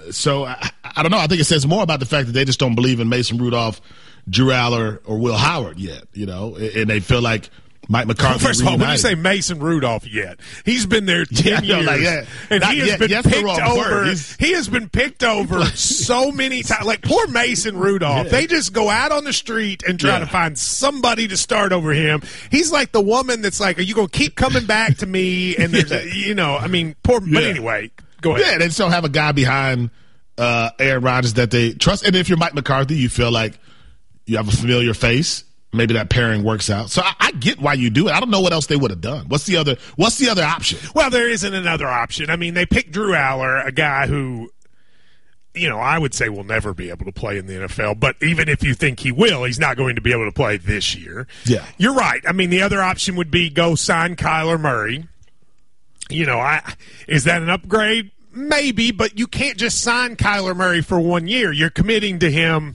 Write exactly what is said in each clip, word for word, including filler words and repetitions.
so I, I don't know. I think it says more about the fact that they just don't believe in Mason Rudolph, Drew Aller, or Will Howard yet, you know, and they feel like Mike McCarthy. Well, first of all, when you say Mason Rudolph yet, he's been there ten yeah, years, like, yeah. and Not he has yet, been picked over. He's, he has been picked over so many times. Like poor Mason Rudolph, yeah. They just go out on the street and try yeah. to find somebody to start over him. He's like the woman that's like, "Are you going to keep coming back to me?" And there's, yeah. you know, I mean, poor. But yeah. anyway, go ahead. Yeah, they still have a guy behind uh, Aaron Rodgers that they trust, and if you're Mike McCarthy, you feel like you have a familiar face. Maybe that pairing works out. So I, I get why you do it. I don't know what else they would have done. What's the other What's the other option? Well, there isn't another option. I mean, they picked Drew Aller, a guy who, you know, I would say will never be able to play in the N F L. But even if you think he will, he's not going to be able to play this year. Yeah. You're right. I mean, the other option would be go sign Kyler Murray. You know, I is that an upgrade? Maybe, but you can't just sign Kyler Murray for one year. You're committing to him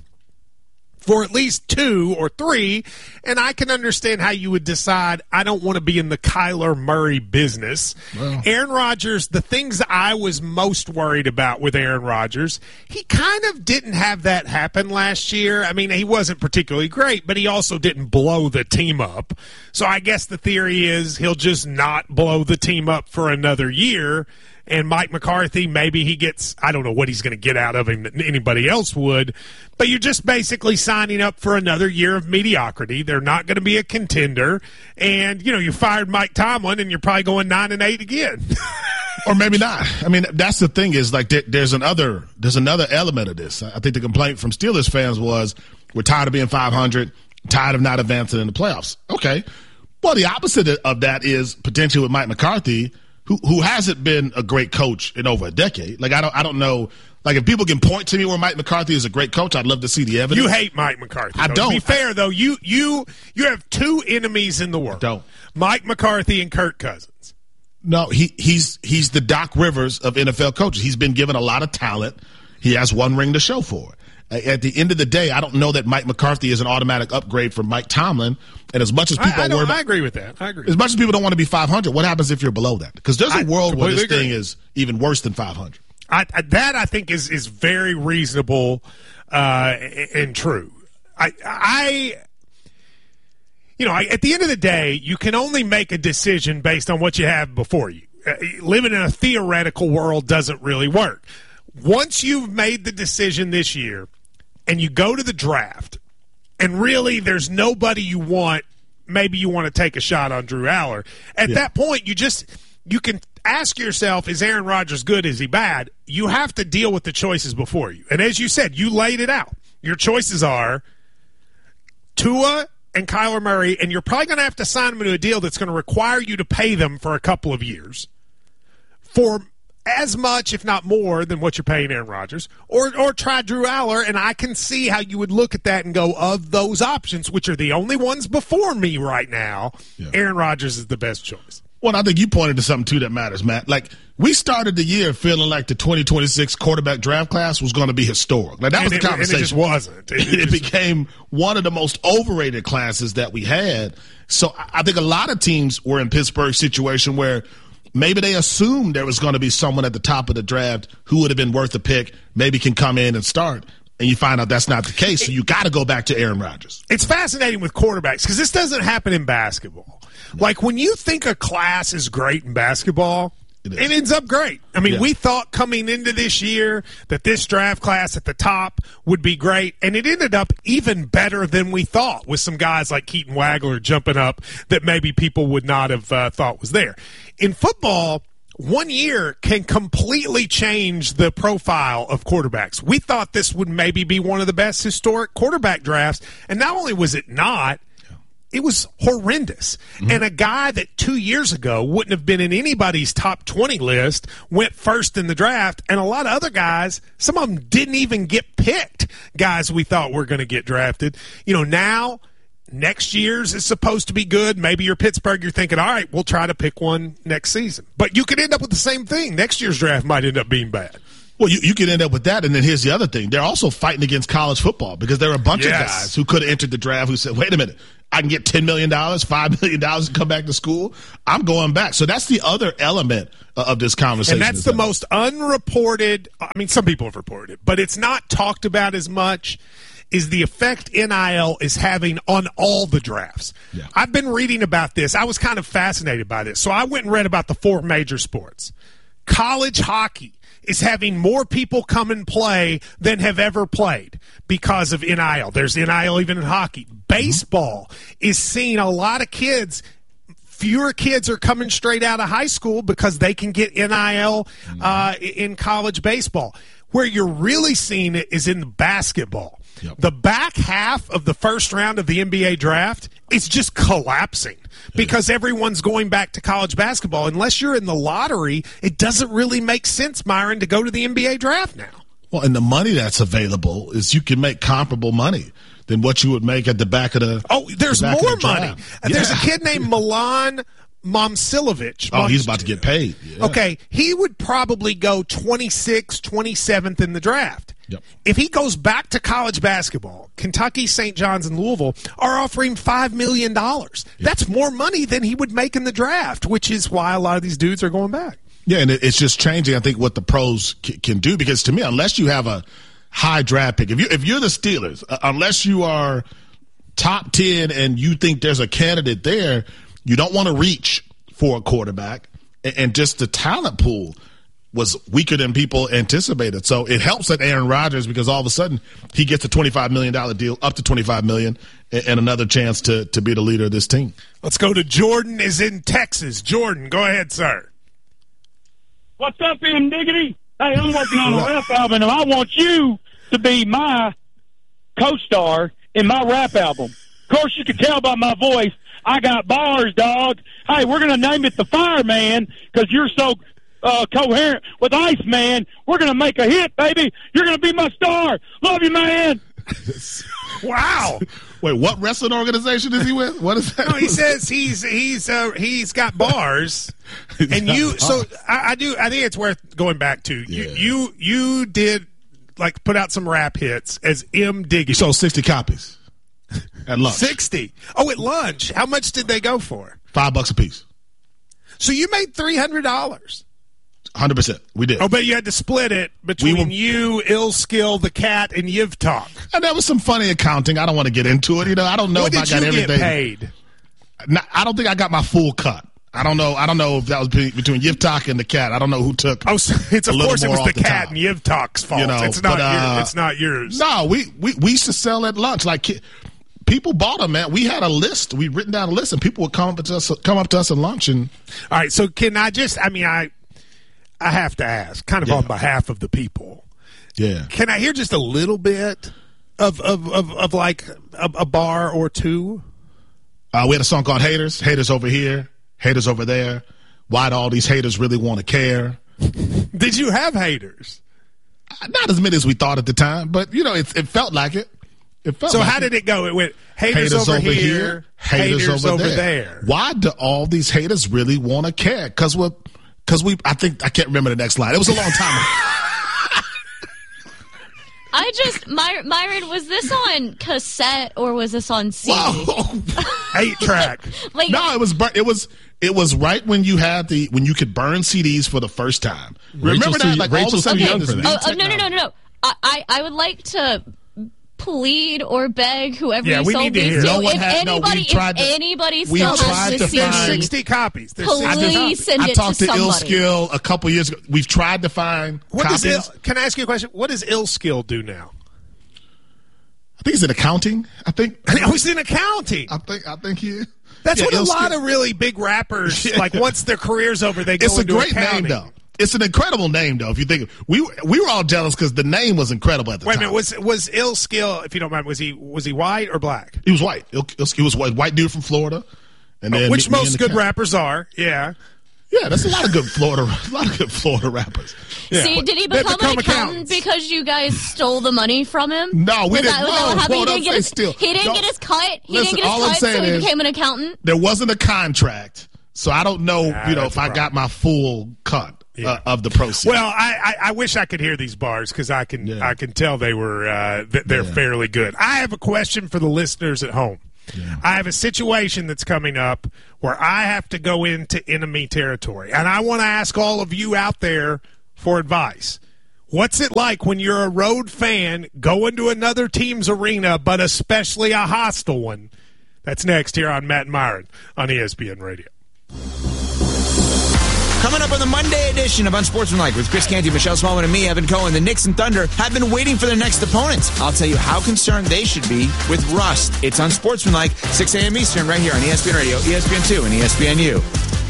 for at least two or three, and I can understand how you would decide, I don't want to be in the Kyler Murray business. Well, Aaron Rodgers, the things I was most worried about with Aaron Rodgers, he kind of didn't have that happen last year. I mean, he wasn't particularly great, but he also didn't blow the team up. So I guess the theory is he'll just not blow the team up for another year. And Mike McCarthy, maybe he gets, I don't know what he's going to get out of him that anybody else would, but you're just basically signing up for another year of mediocrity. They're not going to be a contender. And, you know, you fired Mike Tomlin and you're probably going nine and eight again. Or maybe not. I mean, that's the thing is like there, there's another, there's another element of this. I think the complaint from Steelers fans was we're tired of being five hundred, tired of not advancing in the playoffs. Okay. Well, the opposite of that is potentially with Mike McCarthy, who who hasn't been a great coach in over a decade. Like, I don't I don't know. Like, if people can point to me where Mike McCarthy is a great coach, I'd love to see the evidence. You hate Mike McCarthy. I though. don't. To be fair, though, you you you have two enemies in the world. I don't. Mike McCarthy and Kirk Cousins. No, he he's he's the Doc Rivers of N F L coaches. He's been given a lot of talent. He has one ring to show for it. At the end of the day, I don't know that Mike McCarthy is an automatic upgrade from Mike Tomlin. And as much as people I, I, are worried, I agree with that. I agree. As much as people don't want to be five hundred, what happens if you're below that? Because there's a I world where this agree. thing is even worse than five hundred. I, I, that I think is is very reasonable uh, and true. I, I, you know, I, at the end of the day, you can only make a decision based on what you have before you. Uh, living in a theoretical world doesn't really work. Once you've made the decision this year and you go to the draft and really there's nobody you want, maybe you want to take a shot on Drew Aller. At yeah. that point, you just you can ask yourself, is Aaron Rodgers good? Is he bad? You have to deal with the choices before you. And as you said, you laid it out. Your choices are Tua and Kyler Murray, and you're probably going to have to sign them to a deal that's going to require you to pay them for a couple of years for as much, if not more, than what you're paying Aaron Rodgers, or or try Drew Aller, and I can see how you would look at that and go, of those options, which are the only ones before me right now, yeah. Aaron Rodgers is the best choice. Well, I think you pointed to something, too, that matters, Matt. Like, we started the year feeling like the twenty twenty-six quarterback draft class was going to be historic. Like, that and was it, the conversation. And it just wasn't. It, it, it just, became one of the most overrated classes that we had. So I think a lot of teams were in Pittsburgh's situation where maybe they assumed there was going to be someone at the top of the draft who would have been worth a pick, maybe can come in and start. And you find out that's not the case, so you got to go back to Aaron Rodgers. It's fascinating with quarterbacks because this doesn't happen in basketball. Like, when you think a class is great in basketball, it, it ends up great. I mean, yeah. we thought coming into this year that this draft class at the top would be great, and it ended up even better than we thought with some guys like Keaton Wagler jumping up that maybe people would not have uh, thought was there. In football, one year can completely change the profile of quarterbacks. We thought this would maybe be one of the best historic quarterback drafts, and not only was it not, it was horrendous. Mm-hmm. And a guy that two years ago wouldn't have been in anybody's top twenty list went first in the draft, and a lot of other guys, some of them didn't even get picked, guys we thought were going to get drafted. You know, now next year's is supposed to be good. Maybe you're Pittsburgh, you're thinking, all right, we'll try to pick one next season. But you could end up with the same thing. Next year's draft might end up being bad. Well, you, you could end up with that, and then here's the other thing. They're also fighting against college football because there are a bunch yes. of guys who could have entered the draft who said, wait a minute, I can get ten million dollars, five million dollars and come back to school, I'm going back. So that's the other element of this conversation. And that's the most unreported. I mean, some people have reported it, but it's not talked about as much, is the effect N I L is having on all the drafts. Yeah. I've been reading about this. I was kind of fascinated by this. So I went and read about the four major sports. College hockey is having more people come and play than have ever played because of N I L. There's N I L even in hockey. Baseball mm-hmm. is seeing a lot of kids. Fewer kids are coming straight out of high school because they can get N I L mm-hmm. uh, in college baseball. Where you're really seeing it is in the basketball. Yep. The back half of the first round of the N B A draft is just collapsing because everyone's going back to college basketball. Unless you're in the lottery, it doesn't really make sense, Myron, to go to the N B A draft now. Well, and the money that's available is you can make comparable money than what you would make at the back of the Oh, there's the more the money. Yeah. There's a kid named Milan Momcilovic. Oh, he's about to get paid. Yeah. Okay, he would probably go twenty-sixth, twenty-seventh in the draft. Yep. If he goes back to college basketball, Kentucky, Saint John's, and Louisville are offering five million dollars. Yep. That's more money than he would make in the draft, which is why a lot of these dudes are going back. Yeah, and it's just changing, I think, what the pros c- can do. Because to me, unless you have a high draft pick, if, you, if you're the Steelers, uh, unless you are top ten and you think there's a candidate there, you don't want to reach for a quarterback. And, and just the talent pool was weaker than people anticipated. So it helps that Aaron Rodgers, because all of a sudden he gets a twenty-five million dollars deal, up to twenty-five million dollars, and, and another chance to, to be the leader of this team. Let's go to Jordan is in Texas. Jordan, go ahead, sir. What's up, M. Diggity? Hey, I'm working on a rap album, and I want you to be my co-star in my rap album. Of course, you can tell by my voice, I got bars, dog. Hey, we're going to name it The Fireman because you're so uh, coherent with Iceman. We're going to make a hit, baby. You're going to be my star. Love you, man. Wow. Wait, what wrestling organization is he with? What is that? No, he says he's he's uh, he's got bars, and you. So I, I do. I think it's worth going back to. You Yeah. you you did like put out some rap hits as M. Diggity. You sold sixty copies at lunch. Sixty. Oh, at lunch. How much did they go for? Five bucks a piece. So you made three hundred dollars. one hundred percent. We did. Oh, but you had to split it between We were- you, Ill Skill, the cat, and Yivtalk. And there was some funny accounting. I don't want to get into it. You know, I don't know What if I did got you everything. get paid? No, I don't think I got my full cut. I don't know. I don't know if that was be- between Yivtalk and the cat. I don't know who took. Oh, so it's a of little course it more was the off the cat top. and Yivtalk's fault. You know, it's not but, uh, your, it's not yours. No, we, we we used to sell at lunch. Like ki- people bought them, man. We had a list. We written down a list, and people would come up to us, come up to us at lunch. And All right, so can I just? I mean, I I have to ask, kind of Yeah. on behalf of the people. yeah, Can I hear just a little bit of of of, of like a, a bar or two? uh, we had a song called "Haters." Haters over here, haters over there. Why do all these haters really want to care? Did you have haters? Not as many as we thought at the time, but you know, it, it felt like it. It felt So like how it. did it go? It went haters, over, here, haters, over, there. Why do all these haters really want to care? Because we, because we, I think I can't remember the next line. It was a long time ago. I just, My, Myron, was this on cassette or was this on C D? Whoa. Eight track. Like, No, it was bur- it was it was right when you had the when you could burn C Ds for the first time. Remember that? too- Like all of a Rachel's sudden, too you had young this for new that. oh, oh, no, no, no, technology. no, no. I, I, I would like to plead or beg whoever Yeah, you we sold need to these hear. to. No one if had- no, we anybody, tried if to- anybody we still tried has to this C D, There's find- sixty copies. There's sixty Please copies. send I it talked to to, somebody. Ill Skill a couple years ago. We've tried to find What does copies. Ill, can I ask you a question? What does Ill Skill do now? I think he's in accounting. I think. I was in accounting. I think. I think he is. That's Yeah, what a Ill lot Skill- of really big rappers like. Once their career's over, they go It's a into great accounting. name, though. It's an incredible name, though. If you think we we were all jealous because the name was incredible at the Wait a time. minute. Was was Ill Skill? If you don't mind, was he was he white or black? He was white. Ill- Ill- He was white, white dude from Florida. And then Which me- me most and the good cat. rappers are. Yeah. Yeah, that's a lot of good Florida, a lot of good Florida rappers. See, did he They become, become an accountant accountants. because you guys stole the money from him? No, we was didn't- That, was that whoa, what happened? whoa, He don't didn't, get say his, steal. he didn't Don't- get his cut. He Listen, didn't get all his I'm cut, so saying he is- became an accountant. There wasn't a contract, so I don't know, Nah, you know, that's if a I problem. got my full cut Yeah. uh, of the proceeds. Well, I, I, I wish I could hear these bars because I can Yeah. I can tell they were uh, th- they're Yeah. fairly good. I have a question for the listeners at home. Yeah. I have a situation that's coming up where I have to go into enemy territory, and I want to ask all of you out there for advice. What's it like when you're a road fan going to another team's arena, but especially a hostile one? That's next here on Matt and Myron on E S P N Radio. Coming up on the Monday edition of Unsportsmanlike with Chris Canty, Michelle Smallman, and me, Evan Cohen, the Knicks and Thunder have been waiting for their next opponents. I'll tell you how concerned they should be with rust. It's Unsportsmanlike, six a.m. Eastern, right here on E S P N Radio, E S P N two, and E S P N U.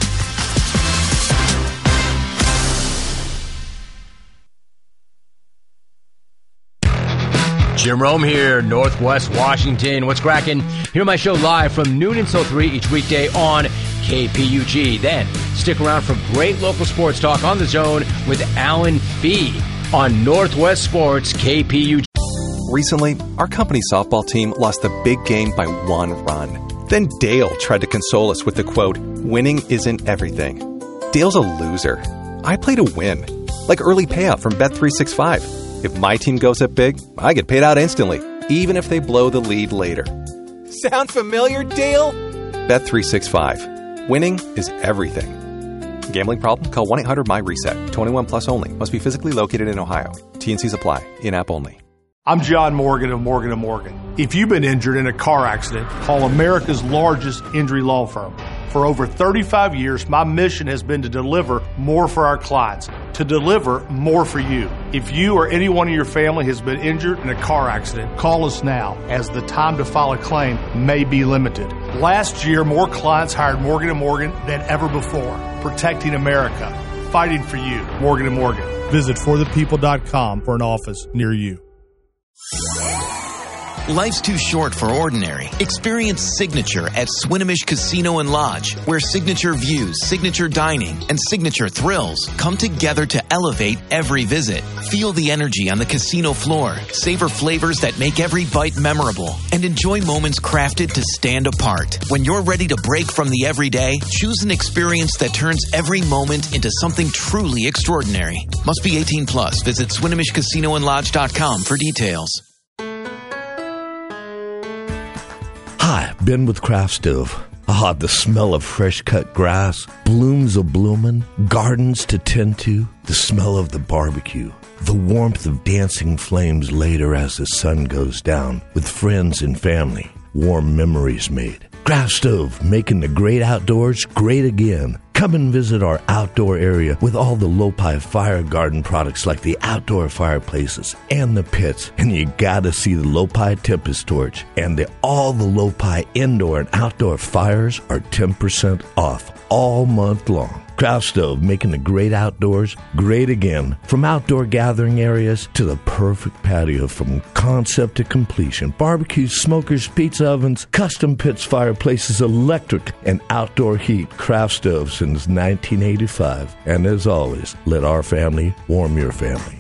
Jim Rome here, Northwest Washington. What's cracking? Hear my show live from noon until three each weekday on K P U G. Then stick around for great local sports talk on the Zone with Alan Fee on Northwest Sports K P U G. Recently, our company softball team lost the big game by one run. Then Dale tried to console us with the quote, "Winning isn't everything." Dale's a loser. I play to win. Like early payout from Bet three sixty-five. If my team goes up big, I get paid out instantly, even if they blow the lead later. Sound familiar, Dale? Bet three sixty-five. Winning is everything. Gambling problem? Call one eight hundred M Y reset. twenty-one plus only. Must be physically located in Ohio. T and Cs apply. In-app only. I'm John Morgan of Morgan and Morgan. If you've been injured in a car accident, call America's largest injury law firm. For over thirty-five years, my mission has been to deliver more for our clients, to deliver more for you. If you or anyone in your family has been injured in a car accident, call us now, as the time to file a claim may be limited. Last year, more clients hired Morgan and Morgan than ever before, protecting America, fighting for you. Morgan and Morgan. Visit for the people dot com for an office near you. Life's too short for ordinary. Experience Signature at Swinomish Casino and Lodge, where signature views, signature dining, and signature thrills come together to elevate every visit. Feel the energy on the casino floor, savor flavors that make every bite memorable, and enjoy moments crafted to stand apart. When you're ready to break from the everyday, choose an experience that turns every moment into something truly extraordinary. Must be eighteen plus. Visit Swinomish Casino and Lodge dot com for details. Hi, Ben with Craft Stove. Ah, the smell of fresh-cut grass, blooms a-bloomin', gardens to tend to, the smell of the barbecue, the warmth of dancing flames later as the sun goes down, with friends and family, warm memories made. Craft Stove, making the great outdoors great again. Come and visit our outdoor area with all the Lopi Fire Garden products like the outdoor fireplaces and the pits. And you gotta see the Lopi Tempest Torch. And the, all the Lopi indoor and outdoor fires are ten percent off all month long. Craft Stove, making the great outdoors great again. From outdoor gathering areas to the perfect patio, from concept to completion. Barbecues, smokers, pizza ovens, custom pits, fireplaces, electric and outdoor heat. Craft Stove since nineteen eighty-five. And as always, let our family warm your family.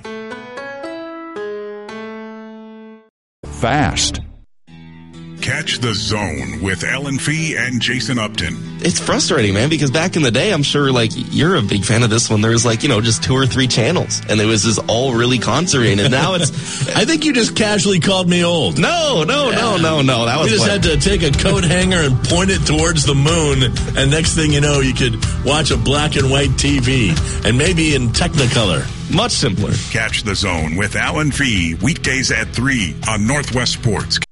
Fast. Catch the Zone with Alan Fee and Jason Upton. It's frustrating, man, because back in the day, I'm sure, like, you're a big fan of this one. There was, like, you know, just two or three channels, and it was just all really concentrated. And now it's... I think you just casually called me old. No, no, yeah. no, no, no. That was You just fun. had to take a coat hanger and point it towards the moon, and next thing you know, you could watch a black and white T V, and maybe in Technicolor. Much simpler. Catch the Zone with Alan Fee, weekdays at three on Northwest Sports.